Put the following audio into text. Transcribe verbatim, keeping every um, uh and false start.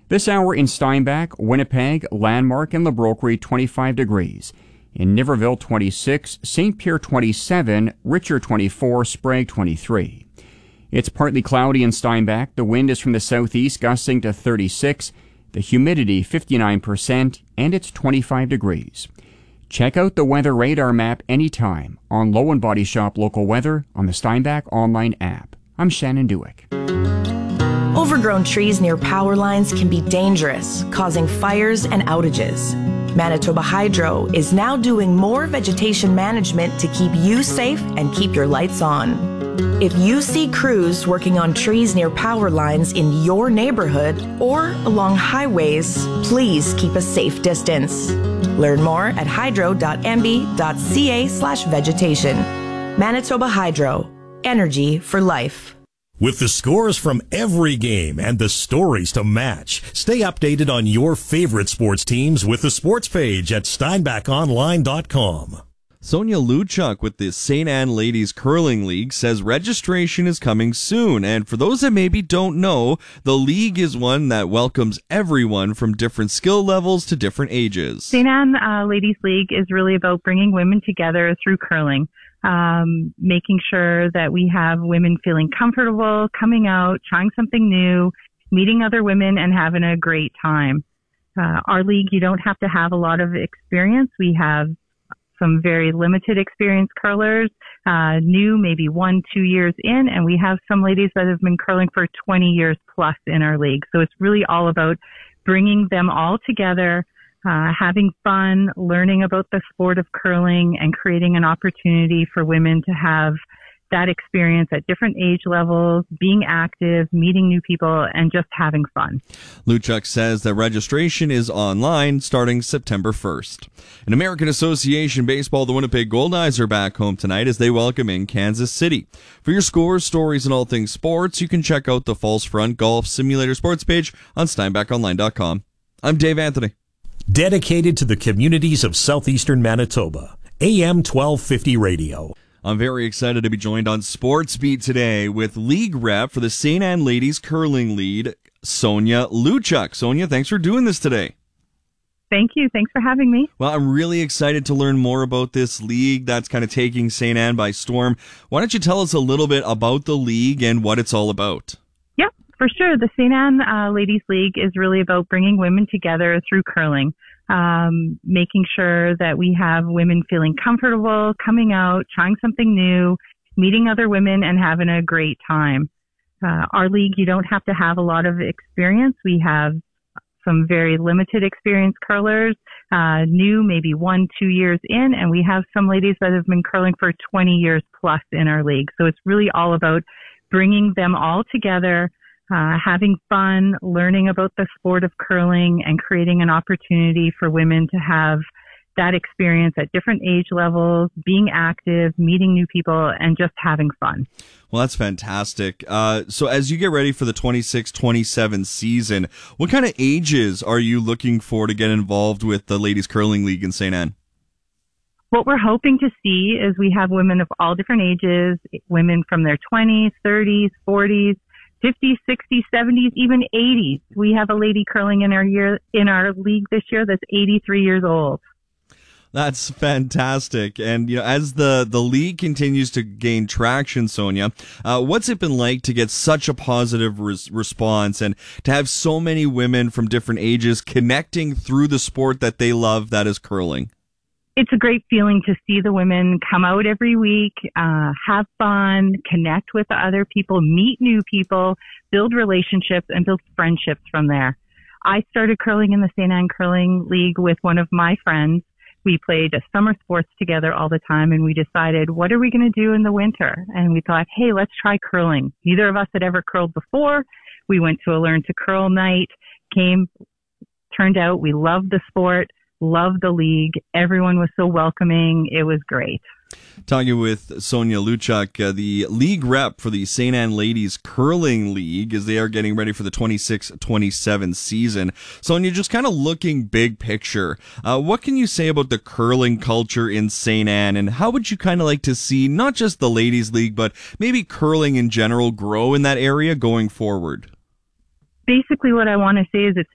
This hour in Steinbach, Winnipeg, Landmark, and LeBrokery, twenty-five degrees. In Niverville, twenty-six, Saint Pierre, twenty-seven, Richer, twenty-four, Sprague, twenty-three. It's partly cloudy in Steinbach. The wind is from the southeast, gusting to thirty-six. The humidity, fifty-nine percent, and it's twenty-five degrees. Check out the weather radar map anytime on Low and Body Shop Local Weather on the Steinbach online app. I'm Shannon Dewick. Overgrown trees near power lines can be dangerous, causing fires and outages. Manitoba Hydro is now doing more vegetation management to keep you safe and keep your lights on. If you see crews working on trees near power lines in your neighborhood or along highways, please keep a safe distance. Learn more at hydro.mb.ca slash vegetation. Manitoba Hydro. Energy for life. With the scores from every game and the stories to match, stay updated on your favorite sports teams with the sports page at steinbach online dot com. Sonia Luchuk with the Saint Anne Ladies Curling League says registration is coming soon. And for those that maybe don't know, the league is one that welcomes everyone from different skill levels to different ages. Saint Anne uh, Ladies League is really about bringing women together through curling. Um, making sure that we have women feeling comfortable, coming out, trying something new, meeting other women, and having a great time. Uh, our league, you don't have to have a lot of experience. We have some very limited experienced curlers, uh, new, maybe one, two years in, and we have some ladies that have been curling for twenty years plus in our league. So it's really all about bringing them all together, Uh, having fun, learning about the sport of curling, and creating an opportunity for women to have that experience at different age levels, being active, meeting new people, and just having fun. Luchuk says that registration is online starting September first. In American Association Baseball, the Winnipeg Goldeyes are back home tonight as they welcome in Kansas City. For your scores, stories, and all things sports, you can check out the False Front Golf Simulator Sports page on steinbach online dot com. I'm Dave Anthony. Dedicated to the communities of southeastern Manitoba. A M twelve fifty Radio. I'm very excited to be joined on Sports Beat today with league rep for the Saint Anne Ladies Curling League, Sonia Luchuk. Sonia, thanks for doing this today. Thank you. Thanks for having me. Well, I'm really excited to learn more about this league that's kind of taking Saint Anne by storm. Why don't you tell us a little bit about the league and what it's all about? For sure. The Saint Anne uh, Ladies League is really about bringing women together through curling, um, making sure that we have women feeling comfortable, coming out, trying something new, meeting other women, and having a great time. Uh, our league, you don't have to have a lot of experience. We have some very limited experienced curlers, uh, new, maybe one, two years in, and we have some ladies that have been curling for twenty years plus in our league. So it's really all about bringing them all together, Uh, having fun, learning about the sport of curling, and creating an opportunity for women to have that experience at different age levels, being active, meeting new people, and just having fun. Well, that's fantastic. Uh, so as you get ready for the twenty-six twenty-seven season, what kind of ages are you looking for to get involved with the Ladies Curling League in Saint Anne? What we're hoping to see is we have women of all different ages, women from their twenties, thirties, forties, fifties, sixties, seventies, even eighties. We have a lady curling in our year in our league this year that's eighty-three years old. That's fantastic. And you know, as the, the league continues to gain traction, Sonia, uh, what's it been like to get such a positive res- response and to have so many women from different ages connecting through the sport that they love, that is curling? It's a great feeling to see the women come out every week, uh, have fun, connect with other people, meet new people, build relationships, and build friendships from there. I started curling in the Saint Anne Curling League with one of my friends. We played summer sports together all the time, and we decided, what are we going to do in the winter? And we thought, hey, let's try curling. Neither of us had ever curled before. We went to a Learn to Curl night, came, turned out we loved the sport. Loved the league. Everyone was so welcoming. It was great. Talking with Sonia Luchuk, uh, the league rep for the Saint Anne Ladies Curling League, as they are getting ready for the twenty-six twenty-seven season. Sonia, just kind of looking big picture, uh, what can you say about the curling culture in Saint Anne, and how would you kind of like to see not just the Ladies League, but maybe curling in general grow in that area going forward? Basically, what I want to say is it's